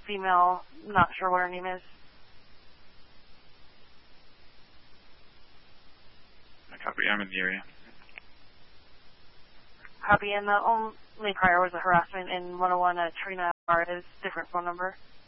female, not sure what her name is. Copy, I'm in the area. Copy, and the only prior was a harassment in 101 at Trina Alvarez, different phone number.